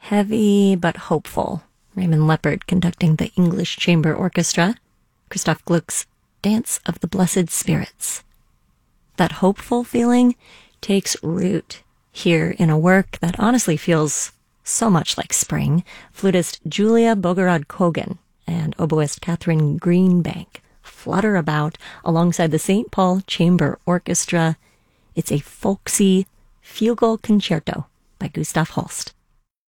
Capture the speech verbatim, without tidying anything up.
Heavy but hopeful. Raymond Leppard conducting the English Chamber Orchestra. Christoph Gluck's Dance of the Blessed Spirits. That hopeful feeling takes root here in a work that honestly feels so much like spring. Flutist Julia Bogorod-Kogan and oboist Catherine Greenbank flutter about alongside the Saint Paul Chamber Orchestra. It's a folksy fugal concerto by Gustav Holst.